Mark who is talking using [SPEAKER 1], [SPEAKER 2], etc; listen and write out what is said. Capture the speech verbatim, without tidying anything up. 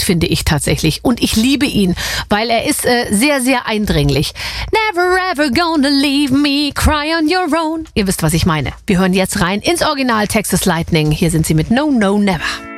[SPEAKER 1] finde ich tatsächlich. Und ich liebe ihn, weil er ist äh, sehr, sehr eindringlich. Never ever gonna leave me, cry on your own. Ihr wisst, was ich meine. Wir hören jetzt rein ins Original Texas Lightning. Hier sind sie mit No, No, Never.